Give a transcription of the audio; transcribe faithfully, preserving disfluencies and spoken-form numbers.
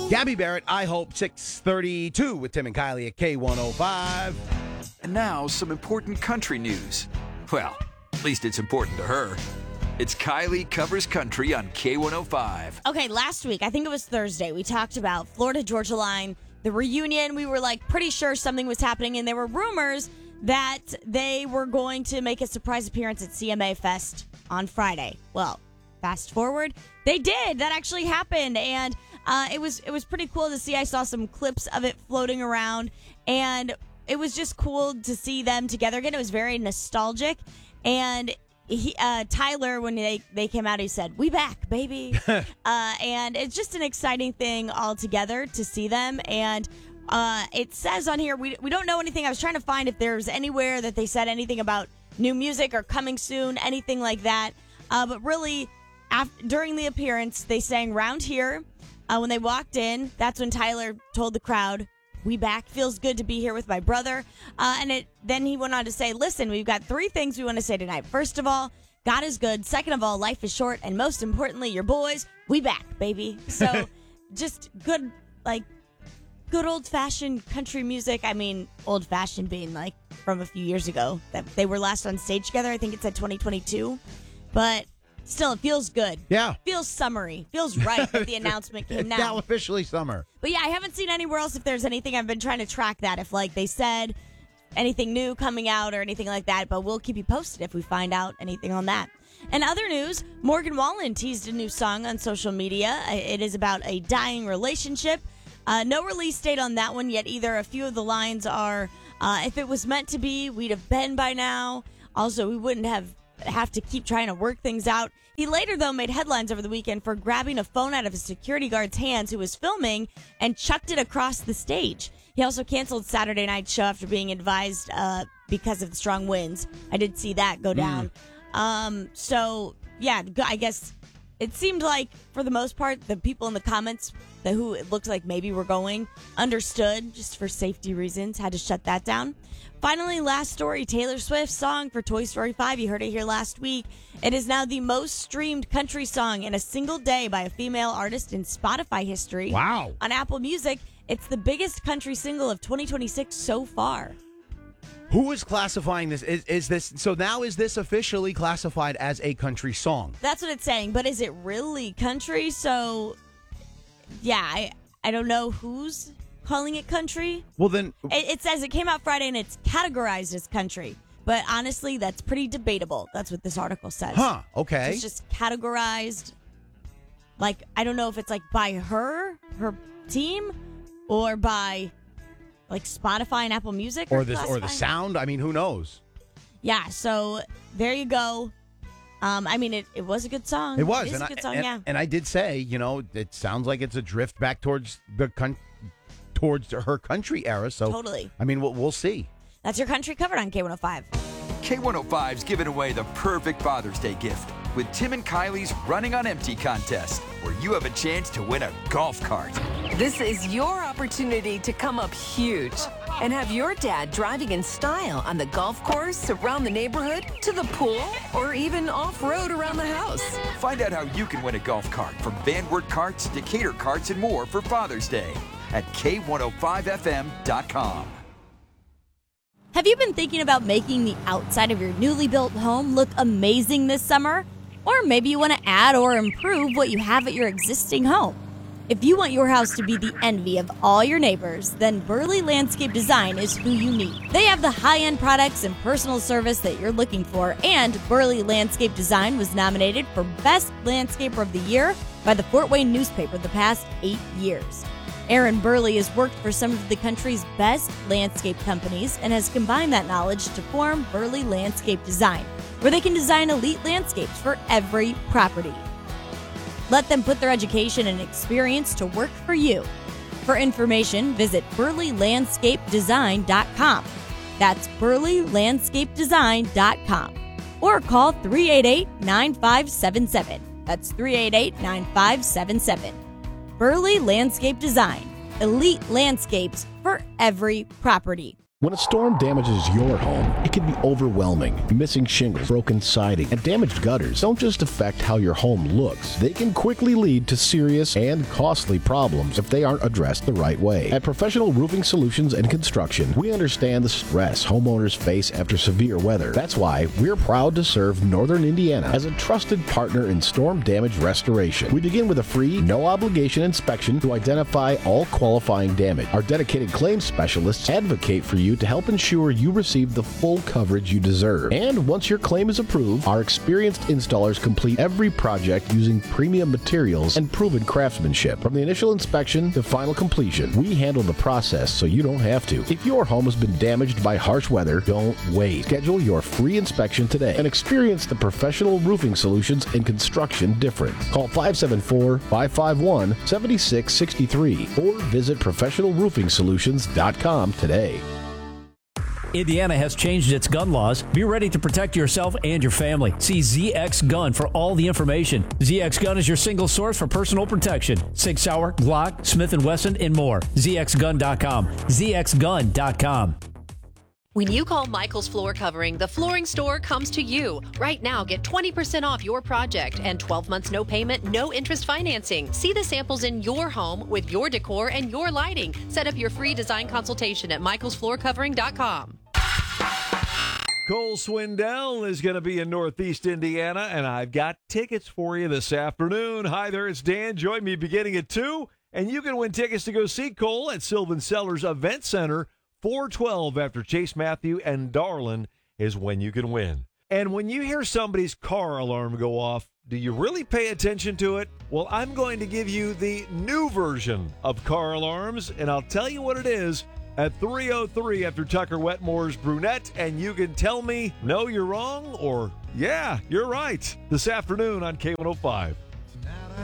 Gabby Barrett, I Hope, six thirty-two with Tim and Kylie at K one oh five. And now, some important country news. Well, at least it's important to her. It's Kylie Covers Country on K one oh five. Okay, last week, I think it was Thursday, we talked about Florida-Georgia Line, the reunion. We were like pretty sure something was happening, and there were rumors that they were going to make a surprise appearance at C M A Fest on Friday. Well, fast forward, they did. That actually happened, and uh, it was it was pretty cool to see. I saw some clips of it floating around, and it was just cool to see them together again. It was very nostalgic, and he, uh, Tyler, when they, they came out, he said, "We back, baby," uh, and it's just an exciting thing all together to see them. And uh, it says on here, we we don't know anything. I was trying to find if there's anywhere that they said anything about new music or coming soon, anything like that. Uh, but really, after, during the appearance, they sang "Round Here." Uh, when they walked in, that's when Tyler told the crowd, "We back. Feels good to be here with my brother." Uh, and it then he went on to say, "Listen, we've got three things we want to say tonight. First of all, God is good. Second of all, life is short. And most importantly, your boys, we back, baby." So just good, like, good old-fashioned country music. I mean, old-fashioned being, like, from a few years ago. That they were last on stage together. I think it said twenty twenty-two. But still, it feels good. Yeah. Feels summery. Feels right that the announcement came now. Now officially summer. But yeah, I haven't seen anywhere else if there's anything. I've been trying to track that, if like they said anything new coming out or anything like that. But we'll keep you posted if we find out anything on that. And other news, Morgan Wallen teased a new song on social media. It is about a dying relationship. Uh, no release date on that one yet either. A few of the lines are, uh, if it was meant to be, we'd have been by now. Also, we wouldn't have have to keep trying to work things out. He later, though, made headlines over the weekend for grabbing a phone out of a security guard's hands who was filming and chucked it across the stage. He also canceled Saturday night's show after being advised uh, because of the strong winds. I did see that go down. Mm. Um, so, yeah, I guess it seemed like, for the most part, the people in the comments the who it looked like maybe were going understood, just for safety reasons, had to shut that down. Finally, last story, Taylor Swift's song for Toy Story five. You heard it here last week. It is now the most streamed country song in a single day by a female artist in Spotify history. Wow. On Apple Music, it's the biggest country single of twenty twenty-six so far. Who is classifying this? Is, is this so now is this officially classified as a country song? That's what it's saying, but is it really country? So, yeah, I, I don't know who's calling it country. Well, then... It, it says it came out Friday and it's categorized as country. But honestly, that's pretty debatable. That's what this article says. Huh, okay. It's just categorized, like, I don't know if it's like by her, her team, or by... like Spotify and Apple Music, or this, or the sound. I mean, who knows? Yeah. So there you go. Um, I mean, it, it was a good song. It was it is and a good I, song. and, yeah. And I did say, you know, it sounds like it's a drift back towards the con- towards her country era. So totally. I mean, we'll, we'll see. That's your country covered on K one oh five. K one oh five's giving away the perfect Father's Day gift with Tim and Kylie's Running on Empty contest, where you have a chance to win a golf cart. This is your opportunity to come up huge and have your dad driving in style on the golf course, around the neighborhood, to the pool, or even off-road around the house. Find out how you can win a golf cart from Vanward Carts, Decatur Carts, and more for Father's Day at K one oh five F M dot com. Have you been thinking about making the outside of your newly built home look amazing this summer? Or maybe you want to add or improve what you have at your existing home. If you want your house to be the envy of all your neighbors, then Burley Landscape Design is who you need. They have the high-end products and personal service that you're looking for, and Burley Landscape Design was nominated for Best Landscaper of the Year by the Fort Wayne newspaper the past eight years. Aaron Burley has worked for some of the country's best landscape companies and has combined that knowledge to form Burley Landscape Design, where they can design elite landscapes for every property. Let them put their education and experience to work for you. For information, visit burley landscape design dot com. That's burley landscape design dot com. Or call three eight eight, nine five seven seven. That's three eight eight, nine five seven seven. Burley Landscape Design. Elite landscapes for every property. When a storm damages your home, it can be overwhelming. Missing shingles, broken siding, and damaged gutters don't just affect how your home looks. They can quickly lead to serious and costly problems if they aren't addressed the right way. At Professional Roofing Solutions and Construction, we understand the stress homeowners face after severe weather. That's why we're proud to serve Northern Indiana as a trusted partner in storm damage restoration. We begin with a free, no-obligation inspection to identify all qualifying damage. Our dedicated claims specialists advocate for you to help ensure you receive the full coverage you deserve. And once your claim is approved, our experienced installers complete every project using premium materials and proven craftsmanship. From the initial inspection to final completion, we handle the process so you don't have to. If your home has been damaged by harsh weather, don't wait. Schedule your free inspection today and experience the Professional Roofing Solutions and Construction difference. Call five seven four, five five one, seven six six three or visit professional roofing solutions dot com today. Indiana has changed its gun laws. Be ready to protect yourself and your family. See Z X Gun for all the information. Z X Gun is your single source for personal protection. Sig Sauer, Glock, Smith and Wesson, and more. Z X gun dot com. Z X gun dot com. When you call Michael's Floor Covering, the flooring store comes to you. Right now, get twenty percent off your project and twelve months no payment, no interest financing. See the samples in your home with your decor and your lighting. Set up your free design consultation at michaels floor covering dot com. Cole Swindell is going to be in Northeast Indiana, and I've got tickets for you this afternoon. Hi there, it's Dan. Join me beginning at two, and you can win tickets to go see Cole at Sylvan Sellers Event Center. four twelve after Chase Matthew and Darlin is when you can win. And when you hear somebody's car alarm go off, do you really pay attention to it? Well, I'm going to give you the new version of car alarms, and I'll tell you what it is at three oh three after Tucker Wetmore's Brunette, and you can tell me, no, you're wrong, or yeah, you're right, this afternoon on K one oh five.